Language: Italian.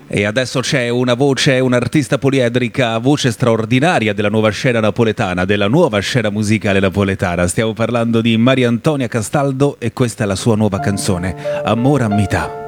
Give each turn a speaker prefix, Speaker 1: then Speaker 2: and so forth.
Speaker 1: E adesso c'è una voce, un'artista poliedrica, voce straordinaria della nuova scena napoletana, della nuova scena musicale napoletana. Stiamo parlando di Maria Antonia Castaldo e questa è la sua nuova canzone, Amor a metà.